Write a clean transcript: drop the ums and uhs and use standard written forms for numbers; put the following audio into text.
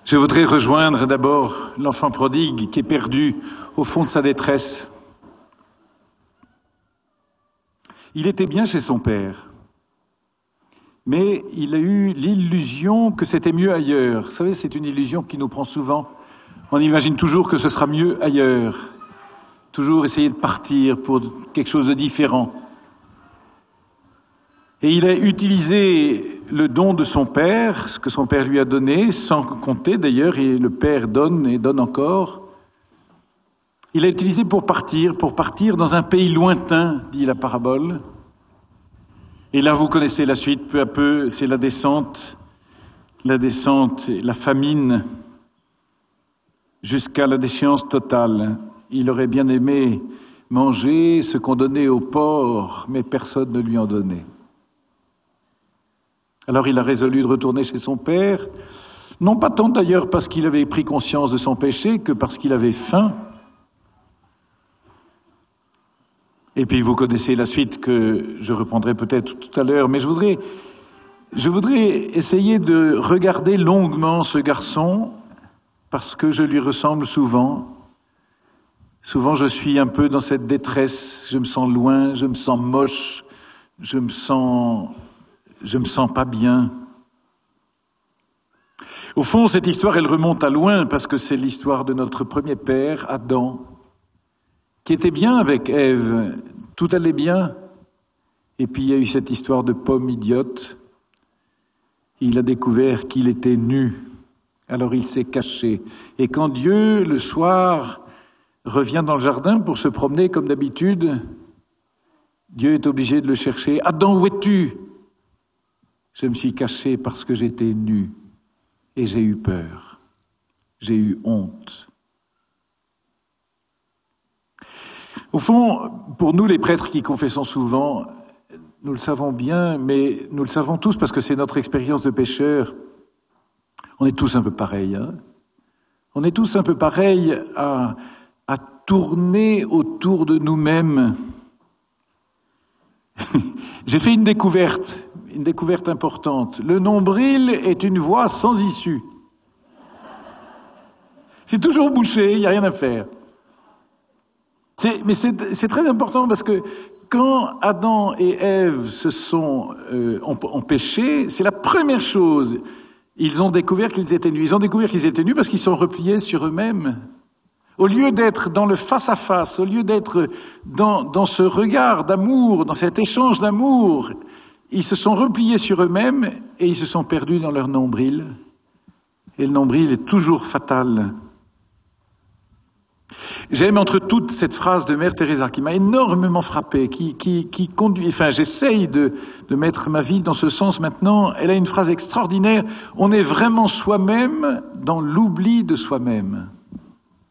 Je voudrais rejoindre d'abord l'enfant prodigue qui est perdu au fond de sa détresse. Il était bien chez son père, mais il a eu l'illusion que c'était mieux ailleurs. Vous savez, c'est une illusion qui nous prend souvent. On imagine toujours que ce sera mieux ailleurs. Toujours essayer de partir pour quelque chose de différent. Et il a utilisé le don de son père, ce que son père lui a donné, sans compter d'ailleurs, et le père donne et donne encore. Il a utilisé pour partir dans un pays lointain, dit la parabole. Et là, vous connaissez la suite, peu à peu, c'est la descente, la famine, jusqu'à la déchéance totale. Il aurait bien aimé manger ce qu'on donnait aux porcs, mais personne ne lui en donnait. Alors il a résolu de retourner chez son père, non pas tant d'ailleurs parce qu'il avait pris conscience de son péché que parce qu'il avait faim. Et puis vous connaissez la suite que je reprendrai peut-être tout à l'heure, mais je voudrais essayer de regarder longuement ce garçon parce que je lui ressemble souvent. Souvent je suis un peu dans cette détresse, je me sens loin, je me sens moche, je me sens pas bien. Au fond, cette histoire, elle remonte à loin parce que c'est l'histoire de notre premier père, Adam, qui était bien avec Ève. Tout allait bien. Et puis il y a eu cette histoire de pomme idiote. Il a découvert qu'il était nu. Alors il s'est caché. Et quand Dieu, le soir, revient dans le jardin pour se promener comme d'habitude, Dieu est obligé de le chercher. « Adam, où es-tu » ? Je me suis caché parce que j'étais nu et j'ai eu peur. J'ai eu honte. Au fond, pour nous les prêtres qui confessons souvent, nous le savons bien, mais nous le savons tous parce que c'est notre expérience de pécheur. On est tous un peu pareils. On est tous un peu pareils à tourner autour de nous-mêmes. J'ai fait une découverte importante. Le nombril est une voie sans issue. C'est toujours bouché, il n'y a rien à faire. Mais c'est très important parce que quand Adam et Ève ont péché, c'est la première chose. Ils ont découvert qu'ils étaient nus. Ils ont découvert qu'ils étaient nus parce qu'ils sont repliés sur eux-mêmes. Au lieu d'être dans le face-à-face, au lieu d'être dans ce regard d'amour, dans cet échange d'amour, ils se sont repliés sur eux-mêmes et ils se sont perdus dans leur nombril. Et le nombril est toujours fatal. J'aime entre toutes cette phrase de Mère Teresa qui m'a énormément frappé, qui conduit, j'essaye de mettre ma vie dans ce sens maintenant. Elle a une phrase extraordinaire. On est vraiment soi-même dans l'oubli de soi-même.